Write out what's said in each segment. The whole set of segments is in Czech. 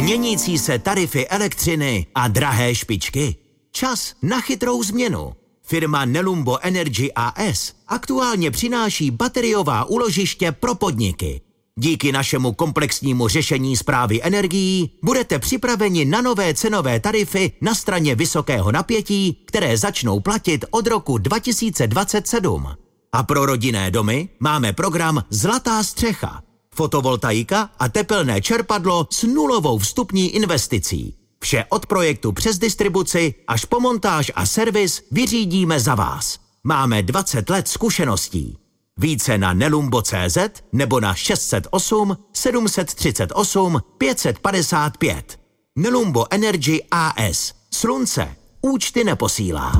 Měnící se tarify elektřiny a drahé špičky. Čas na chytrou změnu. Firma Nelumbo Energy AS aktuálně přináší bateriová úložiště pro podniky. Díky našemu komplexnímu řešení správy energií budete připraveni na nové cenové tarify na straně vysokého napětí, které začnou platit od roku 2027. A pro rodinné domy máme program Zlatá střecha. Fotovoltaika a tepelné čerpadlo s nulovou vstupní investicí. Vše od projektu přes distribuci až po montáž a servis vyřídíme za vás. Máme 20 let zkušeností. Více na nelumbo.cz nebo na 608 738 555. Nelumbo Energy AS. Slunce účty neposílá.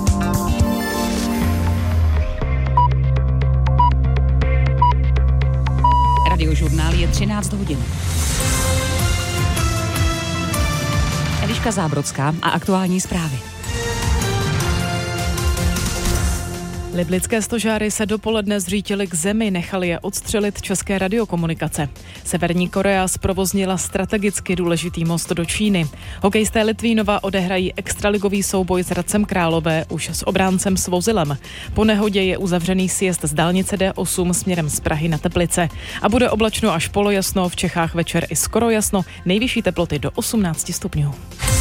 Radiožurnál je 13 hodin. Eliška Zábrodská a aktuální zprávy. Liblické stožáry se dopoledne zřítily k zemi, nechali je odstřelit české radiokomunikace. Severní Korea zprovoznila strategicky důležitý most do Číny. Hokejisté Litvínova odehrají extraligový souboj s Hradcem Králové už s obráncem Svozilem. Po nehodě je uzavřený sjezd z dálnice D8 směrem z Prahy na Teplice. A bude oblačno až polojasno, v Čechách večer i skoro jasno, nejvyšší teploty do 18 stupňů.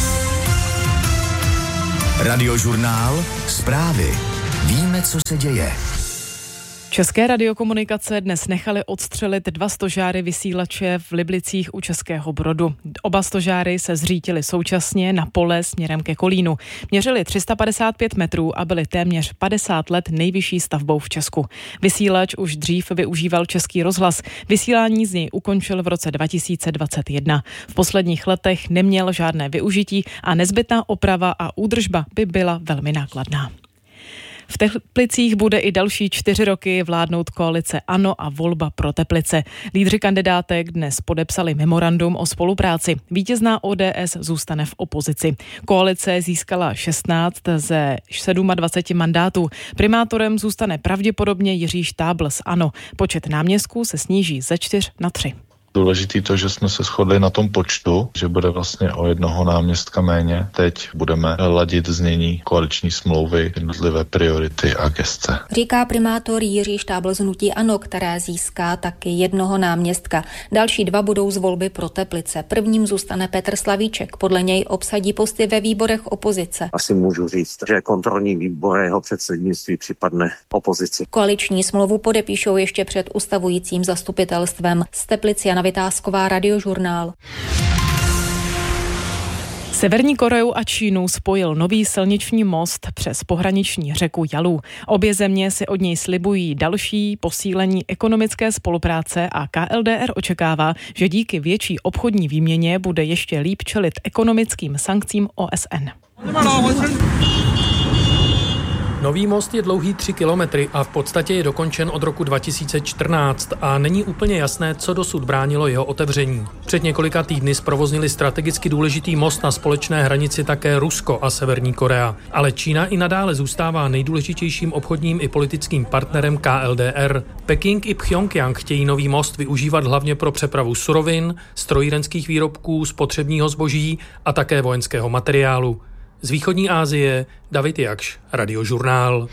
Radiožurnál, zprávy. Víme, co se děje. České radiokomunikace dnes nechaly odstřelit 2 stožáry vysílače v Liblicích u Českého Brodu. Oba stožáry se zřítily současně na pole směrem ke Kolínu. Měřili 355 metrů a byly téměř 50 let nejvyšší stavbou v Česku. Vysílač už dřív využíval Český rozhlas. Vysílání z něj ukončil v roce 2021. V posledních letech neměl žádné využití a nezbytná oprava a údržba by byla velmi nákladná. V Teplicích bude i další 4 roky vládnout koalice ANO a Volba pro Teplice. Lídři kandidátek dnes podepsali memorandum o spolupráci. Vítězná ODS zůstane v opozici. Koalice získala 16 ze 27 mandátů. Primátorem zůstane pravděpodobně Jiří Štábl z ANO. Počet náměstků se sníží ze 4 na 3. Důležitý to, že jsme se shodli na tom počtu, že bude vlastně o 1 náměstka méně. Teď budeme ladit znění koaliční smlouvy, jednotlivé priority a gesce. Říká primátor Jiří Štábl z hnutí ANO, které získá taky 1 náměstka. Další 2 budou z Volby pro Teplice. Prvním zůstane Petr Slavíček. Podle něj obsadí posty ve výborech opozice. Asi můžu říct, že kontrolní výbor jeho předsednictví připadne opozici. Koaliční smlouvu podepíšou ještě před ustavujícím zastupitelstvem. Z Teplic Jana Vytázková, Radiožurnál. Severní Koreu a Čínu spojil nový silniční most přes pohraniční řeku Yalu. Obě země si od něj slibují další posílení ekonomické spolupráce a KLDR očekává, že díky větší obchodní výměně bude ještě líp čelit ekonomickým sankcím OSN. Nový most je dlouhý 3 kilometry a v podstatě je dokončen od roku 2014 a není úplně jasné, co dosud bránilo jeho otevření. Před několika týdny zprovoznili strategicky důležitý most na společné hranici také Rusko a Severní Korea. Ale Čína i nadále zůstává nejdůležitějším obchodním i politickým partnerem KLDR. Peking i Pchjongjang chtějí nový most využívat hlavně pro přepravu surovin, strojírenských výrobků, spotřebního zboží a také vojenského materiálu. Z východní Asie David Jakš, Radiožurnál.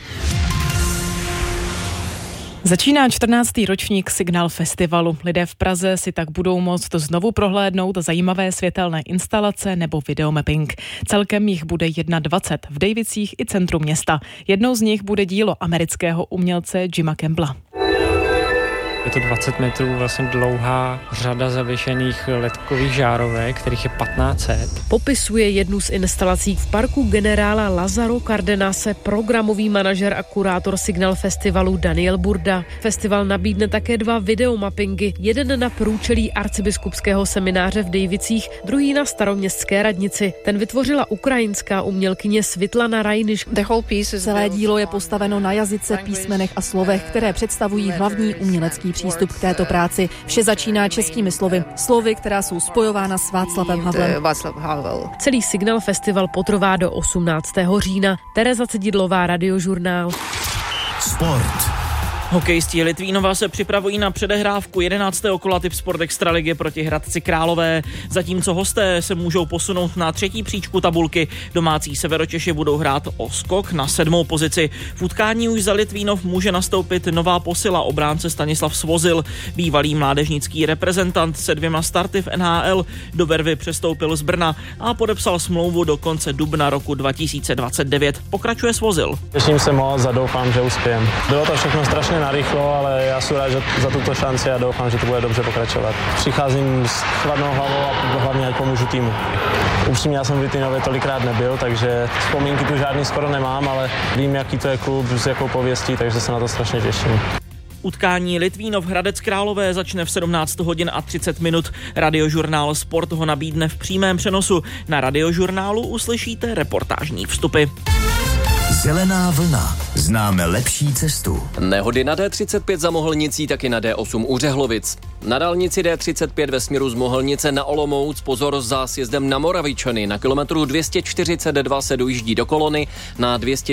Začíná 14. ročník Signál festivalu. Lidé v Praze si tak budou moct znovu prohlédnout zajímavé světelné instalace nebo videomapping. Celkem jich bude 21 v Davicích i centru města. Jednou z nich bude dílo amerického umělce Jima Campbella. Je to 20 metrů vlastně dlouhá řada zavěšených ledkových žárovek, kterých je 1500. Popisuje jednu z instalací v parku generála Lazaro Cardenase programový manažer a kurátor Signál festivalu Daniel Burda. Festival nabídne také 2 videomappingy, jeden na průčelí arcibiskupského semináře v Dejvicích, druhý na staroměstské radnici. Ten vytvořila ukrajinská umělkyně Svitlana Rajniš. Celé dílo je postaveno na jazyce, písmenech a slovech, které představují hlavní umělecký přístup k této práci. Vše začíná českými slovy, která jsou spojována s Václavem Havlem. Celý Signál festival potrvá do 18. října. Tereza Cedidlová, Radiožurnál. Sport. Hokejisti Litvínova se připravují na předehrávku 11. kola Tipsport Extraligy proti Hradci Králové. Zatímco hosté se můžou posunout na 3. příčku tabulky, domácí Severočeši budou hrát o skok na 7. pozici. V utkání už za Litvínov může nastoupit nová posila, obránce Stanislav Svozil. Bývalý mládežnický reprezentant se 2 starty v NHL do Vervy přestoupil z Brna a podepsal smlouvu do konce dubna roku 2029. Pokračuje Svozil. Těším se moc a doufám, že uspějem. Bylo to všechno strašně narychlo, ale já jsem rád za tuto šanci a doufám, že to bude dobře pokračovat. Přicházím s chladnou hlavou a hlavně ať pomůžu týmu. Upřímně já jsem v Litvínově tolikrát nebyl, takže vzpomínky tu žádný skoro nemám, ale vím, jaký to je klub, s jakou pověstí, takže se na to strašně těším. Utkání Litvínov Hradec Králové začne v 17 hodin a 30 minut. Radiožurnál Sport ho nabídne v přímém přenosu. Na Radiožurnálu uslyšíte reportážní vstupy. Zelená vlna. Známe lepší cestu. Nehody na D35 za Mohelnicí, taky na D8 u Řehlovic. Na dálnici D35 ve směru z Mohelnice na Olomouc pozor za sjezdem na Moravičany. Na kilometru 242 se dojíždí do kolony. Na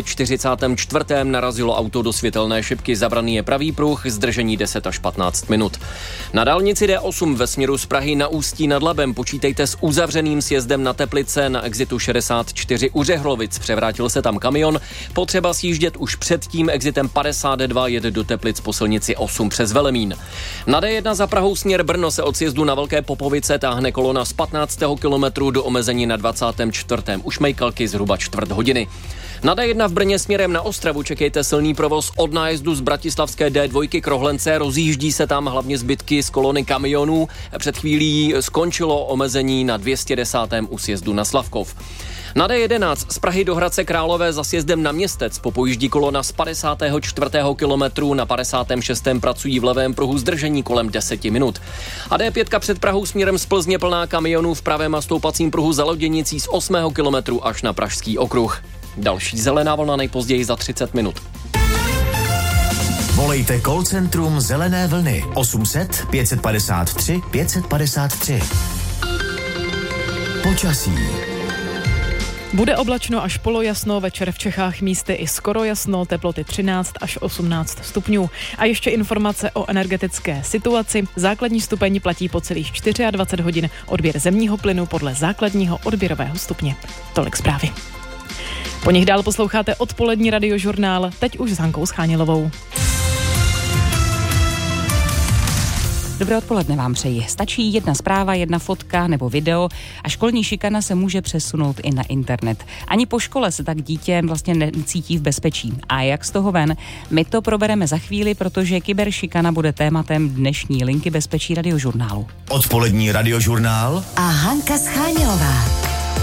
244. narazilo auto do světelné šipky. Zabraný je pravý pruh, zdržení 10 až 15 minut. Na dálnici D8 ve směru z Prahy na Ústí nad Labem počítejte s uzavřeným sjezdem na Teplice. Na exitu 64 u Řehlovic převrátil se tam kamion. Potřeba sjíždět už před tím exitem 52 jede do Teplic po silnici 8 přes Velemín. Na D1 za Prahou směr Brno se od sjezdu na Velké Popovice táhne kolona z 15. kilometru do omezení na 24. u Šmejkalky zhruba čtvrt hodiny. Na D1 v Brně směrem na Ostravu čekejte silný provoz od nájezdu z bratislavské D2 k Rohlence. Rozjíždí se tam hlavně zbytky z kolony kamionů. Před chvílí skončilo omezení na 210. u sjezdu na Slavkov. Na D11 z Prahy do Hradce Králové za sjezdem na Městec popojíždí kolona z 54. kilometru, na 56. pracují v levém pruhu zdržení kolem 10 minut. A D5 před Prahou směrem z Plzně plná kamionů v pravém a stoupacím pruhu za Loděnicí z 8. kilometru až na Pražský okruh. Další zelená vlna nejpozději za 30 minut. Volejte call centrum Zelené vlny 800 553 553. Počasí. Bude oblačno až polojasno, večer v Čechách místy i skoro jasno, teploty 13 až 18 stupňů. A ještě informace o energetické situaci. Základní stupeň platí po celých 24 hodin, odběr zemního plynu podle základního odběrového stupně. Tolik zprávy. Po nich dál posloucháte odpolední radiožurnál, teď už s Hankou Schánilovou. Dobré odpoledne vám přeji. Stačí jedna zpráva, jedna fotka nebo video a školní šikana se může přesunout i na internet. Ani po škole se tak dítě vlastně necítí v bezpečí. A jak z toho ven? My to probereme za chvíli, protože kyberšikana bude tématem dnešní linky bezpečí radiožurnálu. Odpolední radiožurnál a Hanka Schánilová.